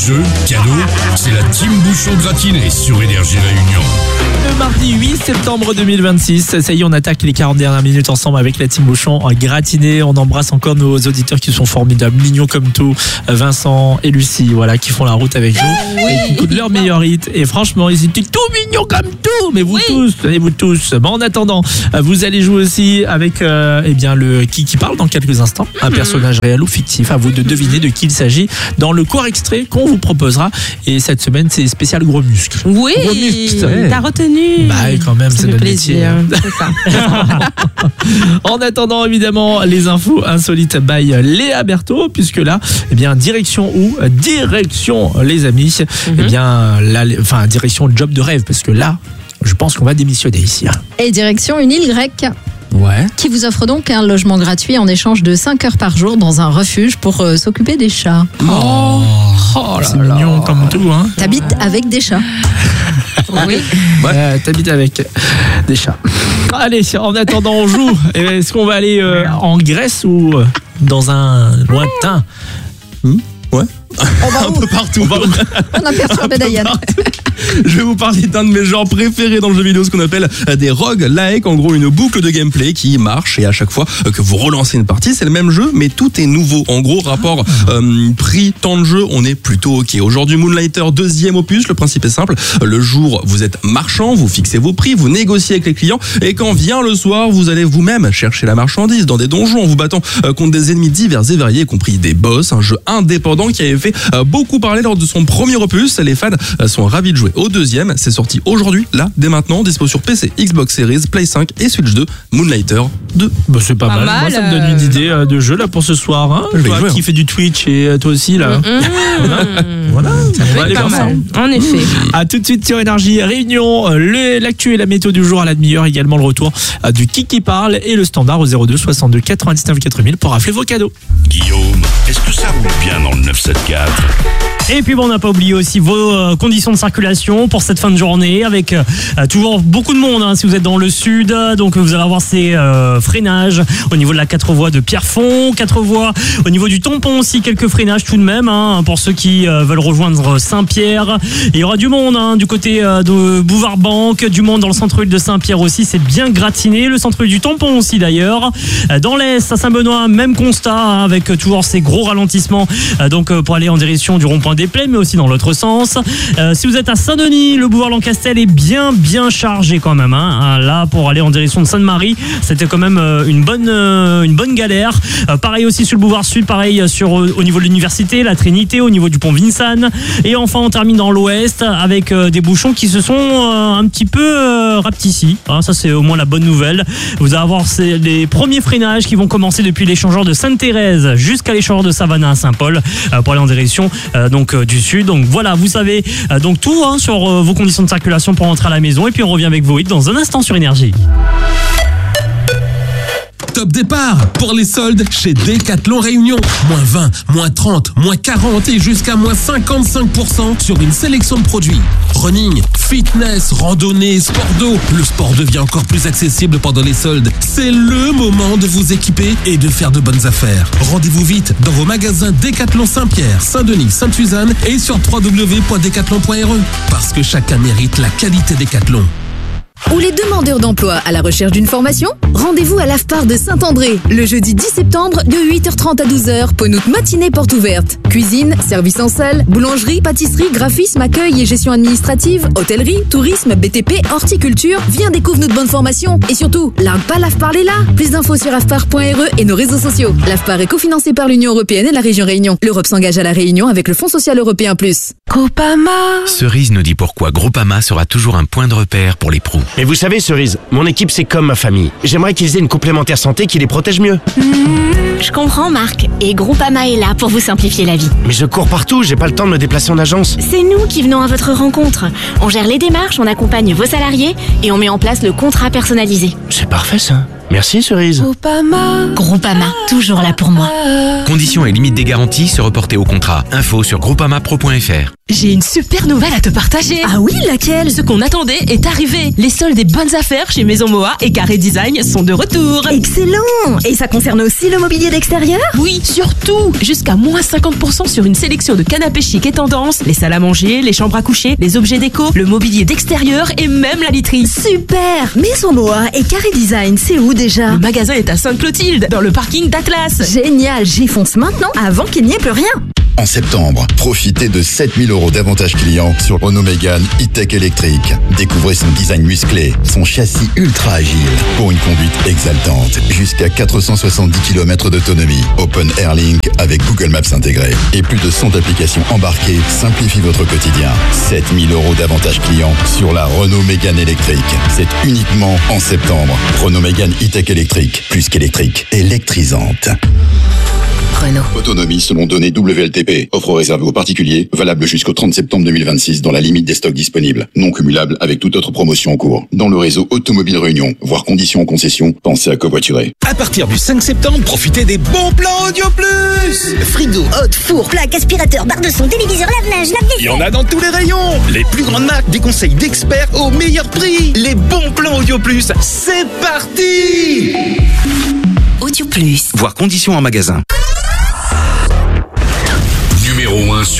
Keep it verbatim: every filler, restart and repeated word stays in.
Jeux, cadeaux, c'est la team Bouchon gratinée sur Énergie Réunion. Le mardi huit septembre deux mille vingt-six, ça y est, on attaque les quarante dernières minutes ensemble avec la team Bouchon gratinée. On embrasse encore nos auditeurs qui sont formidables, mignons comme tout, Vincent et Lucie, voilà, qui font la route avec nous oui. et qui écoutent leur meilleur hit. Et franchement, ils étaient tout mignons comme tout, mais vous oui. tous, et vous tous. Bon, en attendant, vous allez jouer aussi avec euh, eh bien le qui qui parle dans quelques instants, un mmh. personnage réel ou fictif. À vous de deviner de qui il s'agit dans le court extrait qu'on vous proposera. Et cette semaine, c'est spécial gros muscles. Oui, gros muscles. t'as retenu. Bah quand même, ça c'est fait notre plaisir. métier. C'est ça. En attendant, évidemment, les infos insolites by Léa Berthaud, puisque là, eh bien, direction où Direction, les amis. Mm-hmm. Eh bien, là, enfin, direction job de rêve, parce que là, je pense qu'on va démissionner ici. Et direction une île grecque. Ouais. Qui vous offre donc un logement gratuit en échange de cinq heures par jour dans un refuge pour euh, s'occuper des chats. Oh, oh là c'est là. Mignon comme tout, hein. T'habites avec des chats. Oui. Ouais. Euh, T'habites avec des chats. Allez, en attendant, on joue. Est-ce qu'on va aller euh, en Grèce ou dans un lointain? hmm Ouais. On va un peu partout. On a perturbé Diane. Je vais vous parler d'un de mes genres préférés dans le jeu vidéo, ce qu'on appelle des roguelikes, en gros une boucle de gameplay qui marche et à chaque fois que vous relancez une partie, c'est le même jeu mais tout est nouveau. En gros, rapport euh, prix, temps de jeu, on est plutôt ok. Aujourd'hui, Moonlighter, deuxième opus, le principe est simple. Le jour, vous êtes marchand, vous fixez vos prix, vous négociez avec les clients et quand vient le soir, vous allez vous-même chercher la marchandise dans des donjons en vous battant contre des ennemis divers et variés, y compris des boss. Un jeu indépendant qui avait fait beaucoup parler lors de son premier opus. Les fans sont ravis de jouer au deuxième. C'est sorti aujourd'hui, là, dès maintenant, dispo sur P C, Xbox Series, Play cinq et Switch deux. Moonlighter deux. Bah, c'est pas, pas mal. mal. Moi, ça me donne une idée euh, de jeu là pour ce soir. Hein. Je vais toi jouer, qui hein. fait du Twitch et euh, toi aussi là. Mmh. Voilà. Voilà. Ça On peut va aller être pas voir ça. mal. En effet. À tout de suite sur Énergie Réunion, le, l'actu et la météo du jour à la demi-heure, également le retour euh, du qui qui parle et le standard au zéro deux soixante-deux quatre-vingt-dix-neuf quatre mille pour rafler vos cadeaux. Guillaume, est-ce que ça roule bien dans le neuf cent soixante-quatre? Et puis bon, on n'a pas oublié aussi vos euh, conditions de circulation pour cette fin de journée avec euh, toujours beaucoup de monde hein, si vous êtes dans le sud. Donc vous allez avoir ces euh, freinages au niveau de la quatre voies de Pierrefonds, quatre voies au niveau du tampon aussi, quelques freinages tout de même hein, pour ceux qui euh, veulent rejoindre Saint-Pierre. Et il y aura du monde hein, du côté euh, de Boulevard-Banque, du monde dans le centre-ville de Saint-Pierre aussi, c'est bien gratiné. Le centre-ville du tampon aussi d'ailleurs. Euh, dans l'Est, à Saint-Benoît, même constat hein, avec euh, toujours ces gros ralentissements euh, donc euh, pour aller en direction du rond-point des Plaines, mais aussi dans l'autre sens. Euh, si vous êtes à Saint-Denis, le boulevard Lancastel est bien bien chargé quand même. Hein. Là, pour aller en direction de Sainte-Marie, c'était quand même euh, une bonne euh, une bonne galère. Euh, pareil aussi sur le boulevard Sud, pareil sur euh, au niveau de l'université, la Trinité, au niveau du pont Vincennes. Et enfin, on termine dans l'Ouest avec euh, des bouchons qui se sont euh, un petit peu euh, rapetissis. Hein, ça, c'est au moins la bonne nouvelle. Vous allez avoir ces, les premiers freinages qui vont commencer depuis l'échangeur de Sainte-Thérèse jusqu'à l'échangeur de Savannah à Saint-Paul euh, pour aller en direction euh, donc donc euh, du sud. Donc voilà, vous savez euh, donc tout hein, sur euh, vos conditions de circulation pour rentrer à la maison. Et puis on revient avec vos hits dans un instant sur Énergie. Top départ pour les soldes chez Decathlon Réunion. Moins vingt, moins trente, moins quarante et jusqu'à moins cinquante-cinq pour cent sur une sélection de produits. Running, fitness, randonnée, sport d'eau. Le sport devient encore plus accessible pendant les soldes. C'est le moment de vous équiper et de faire de bonnes affaires. Rendez-vous vite dans vos magasins Decathlon Saint-Pierre, Saint-Denis, Sainte-Suzanne et sur w w w point decathlon point r e. Parce que chacun mérite la qualité Decathlon. Ou les demandeurs d'emploi à la recherche d'une formation? Rendez-vous à l'AFPAR de Saint-André, le jeudi dix septembre de huit heures trente à douze heures, Penoute matinée porte ouverte. Cuisine, service en salle, boulangerie, pâtisserie, graphisme, accueil et gestion administrative, hôtellerie, tourisme, B T P, horticulture. Viens découvrir notre bonne formation. Et surtout, largue pas l'AFPAR est là. Plus d'infos sur afpar point r e et nos réseaux sociaux. L'AFPAR est cofinancé par l'Union Européenne et la région Réunion. L'Europe s'engage à la Réunion avec le Fonds social européen plus. Groupama. Cerise nous dit pourquoi Groupama sera toujours un point de repère pour les pros. Mais vous savez, Cerise, mon équipe c'est comme ma famille. J'aimerais qu'ils aient une complémentaire santé qui les protège mieux. Mmh, je comprends, Marc. Et Groupama est là pour vous simplifier la vie. Mais je cours partout, j'ai pas le temps de me déplacer en agence. C'est nous qui venons à votre rencontre. On gère les démarches, on accompagne vos salariés et on met en place le contrat personnalisé. C'est parfait ça. Merci Cerise. Groupama, toujours là pour moi. Conditions et limites des garanties se reporter au contrat. Info sur groupama pro point f r. J'ai une super nouvelle à te partager. Ah oui, laquelle? Ce qu'on attendait est arrivé. Les soldes des bonnes affaires chez Maison Moa et Carré Design sont de retour. Excellent! Et ça concerne aussi le mobilier d'extérieur? Oui, surtout. Jusqu'à moins cinquante pour cent sur une sélection de canapés chic et tendance, les salles à manger, les chambres à coucher, les objets déco, le mobilier d'extérieur et même la literie. Super! Maison Moa et Carré Design, c'est où déjà? Le magasin est à Sainte-Clotilde, dans le parking d'Atlas. Génial, j'y fonce maintenant avant qu'il n'y ait plus rien. En septembre, profitez de sept mille euros d'avantages clients sur Renault Mégane E-Tech électrique. Découvrez son design musclé, son châssis ultra agile pour une conduite exaltante. Jusqu'à quatre cent soixante-dix kilomètres d'autonomie. Open Air Link avec Google Maps intégré. Et plus de cent applications embarquées simplifient votre quotidien. sept mille euros d'avantages clients sur la Renault Mégane électrique. C'est uniquement en septembre. Renault Mégane E-Tech électrique. Plus qu'électrique, électrisante. Renault. Autonomie selon données W L T P. Offre réservée aux particuliers, valable jusqu'au trente septembre deux mille vingt-six dans la limite des stocks disponibles. Non cumulable avec toute autre promotion en cours. Dans le réseau Automobile Réunion, voire conditions en concession, pensez à covoiturer. À partir du cinq septembre, profitez des bons plans Audio Plus. Frigo, hot, four, Plaque, aspirateur, barre de son, téléviseur, lave-linge, lave-vaisselle. il y en a dans tous les rayons. Les plus grandes marques, des conseils d'experts au meilleur prix. Les bons plans Audio Plus, c'est parti. Audio Plus. Voir conditions en magasin. Numéro un sur